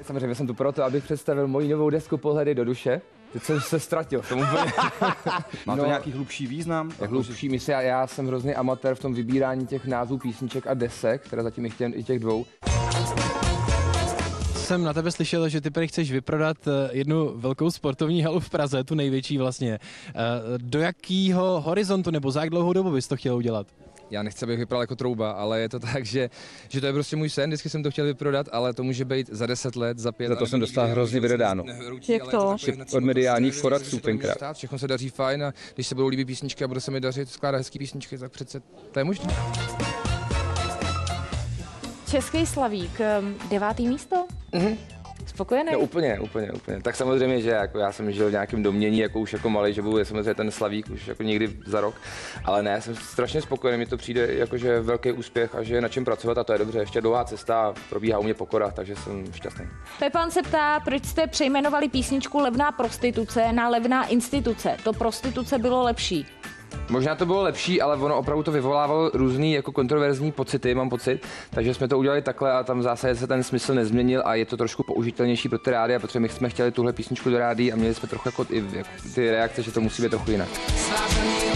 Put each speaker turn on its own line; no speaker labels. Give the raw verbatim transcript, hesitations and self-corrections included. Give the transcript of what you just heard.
samozřejmě jsem tu proto, abych představil moji novou desku Pohledy do duše. Teď jsem se ztratil. Tomu úplně...
Má to no, nějaký hlubší význam?
Jak hlubší, myslím, já, já jsem hrozný amatér v tom vybírání těch názvů písniček a desek, teda zatím i těch, i těch dvou.
Jsem na tebe slyšel, že ty prý chceš vyprodat jednu velkou sportovní halu v Praze, tu největší vlastně. Do jakého horizontu nebo za jak dlouhou dobu bys to chtěl udělat?
Já nechci, abych vypadal jako trouba, ale je to tak, že, že to je prostě můj sen, vždycky jsem to chtěl vyprodat, ale to může být za deset let, za pět.
Za to jsem dostal hrozně vydodáno.
Jak to?
Od mediálních poradců tenkrát.
Všechno se daří fajn a když se budou líbit písničky a bude se mi dařit skládat hezký písničky, tak přece to je možné.
Český Slavík, devátý místo?
Mhm.
Spokojený?
No úplně, úplně, úplně. Tak samozřejmě, že jako já jsem žil v nějakém domění, jako už jako malý, že budu samozřejmě ten Slavík už jako někdy za rok, ale ne, jsem strašně spokojený, mi to přijde jako, že je velký úspěch a že je na čem pracovat a to je dobře, ještě dlouhá cesta, probíhá u mě pokora, takže jsem šťastný.
Pepan se ptá, proč jste přejmenovali písničku Levná prostituce na Levná instituce. To prostituce bylo lepší.
Možná to bylo lepší, ale ono opravdu to vyvolávalo různý jako kontroverzní pocity, mám pocit, takže jsme to udělali takhle a tam v zásadě se ten smysl nezměnil a je to trošku použitelnější pro ty rádia, protože my jsme chtěli tuhle písničku do rádií a měli jsme trochu jako, i, jako ty reakce, že to musí být trochu jinak.